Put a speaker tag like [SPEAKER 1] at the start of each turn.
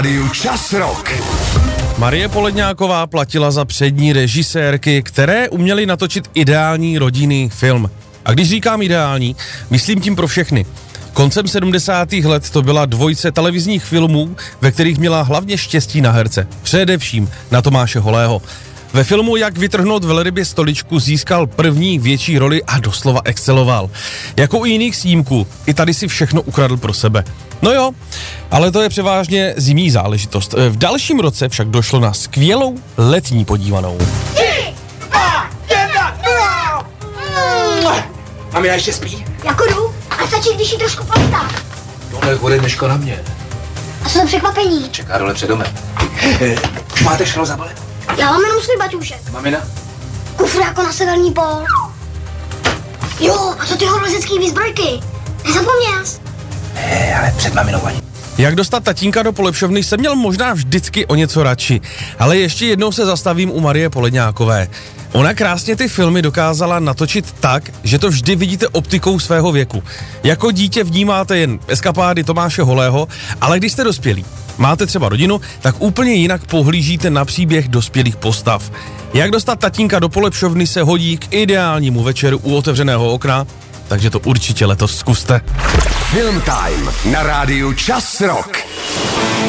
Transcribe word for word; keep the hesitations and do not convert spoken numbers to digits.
[SPEAKER 1] Čas Rock.
[SPEAKER 2] Marie Poledňáková platila za přední režisérky, které uměly natočit ideální rodinný film. A když říkám ideální, myslím tím pro všechny. Koncem sedmdesátých let to byla dvojice televizních filmů, ve kterých měla hlavně štěstí na herce. Především na Tomáše Holého. Ve filmu Jak vytrhnout velrybě stoličku získal první větší roli a doslova exceloval. Jako u jiných snímků, i tady si všechno ukradl pro sebe. No jo, ale to je převážně zimní záležitost. V dalším roce však došlo na skvělou letní podívanou.
[SPEAKER 3] Tři, dva, jedna, nula! Mamina ještě spí?
[SPEAKER 4] Jako jdu, a stačí, když jí trošku polítá.
[SPEAKER 3] Tohle bude dneško na mě.
[SPEAKER 4] A co za překvapení?
[SPEAKER 3] Čeká dole před domem. Už máte šlo za balet?
[SPEAKER 4] Já mám jenom svůj baťůšek.
[SPEAKER 3] Mamina?
[SPEAKER 4] Kufr jako na severní pól. Jo, a co ty horolezecký výzbrojky? Nezapomněl jsi?
[SPEAKER 3] Ne, ale před maminou ani.
[SPEAKER 2] Jak dostat tatínka do polepšovny jsem měl možná vždycky o něco radši, ale ještě jednou se zastavím u Marie Poledňákové. Ona krásně ty filmy dokázala natočit tak, že to vždy vidíte optikou svého věku. Jako dítě vnímáte jen eskapády Tomáše Holého, ale když jste dospělí, máte třeba rodinu, tak úplně jinak pohlížíte na příběh dospělých postav. Jak dostat tatínka do polepšovny se hodí k ideálnímu večeru u otevřeného okna, takže to určitě letos zkuste.
[SPEAKER 1] Film Time na rádiu Čas Rock.